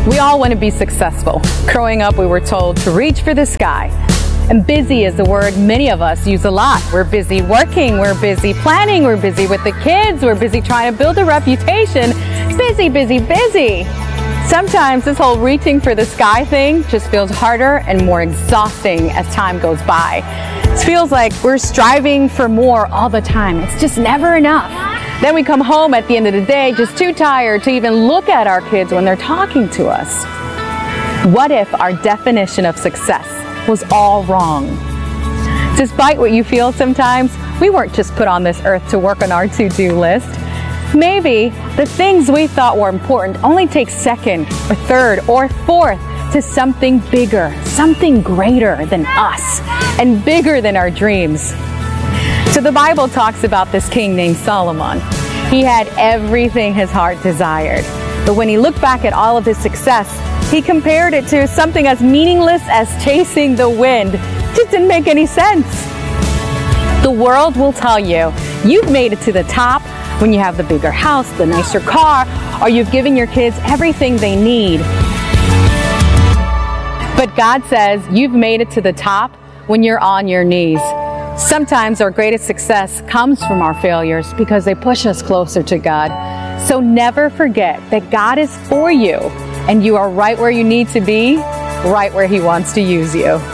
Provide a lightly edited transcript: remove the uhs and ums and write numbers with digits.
We all want to be successful. Growing up, we were told to reach for the sky. And busy is the word many of us use a lot. We're busy working, we're busy planning, we're busy with the kids, we're busy trying to build a reputation. Busy, busy, busy. Sometimes this whole reaching for the sky thing just feels harder and more exhausting as time goes by. It feels like we're striving for more all the time. It's just never enough. Then we come home at the end of the day just too tired to even look at our kids when they're talking to us. What if our definition of success was all wrong? Despite what you feel sometimes, we weren't just put on this earth to work on our to-do list. Maybe the things we thought were important only take second or third or fourth to something bigger, something greater than us and bigger than our dreams. So the Bible talks about this king named Solomon. He had everything his heart desired. But when he looked back at all of his success, he compared it to something as meaningless as chasing the wind. It just didn't make any sense. The world will tell you you've made it to the top when you have the bigger house, the nicer car, or you've given your kids everything they need. But God says you've made it to the top when you're on your knees. Sometimes our greatest success comes from our failures because they push us closer to God. So never forget that God is for you and you are right where you need to be, right where He wants to use you.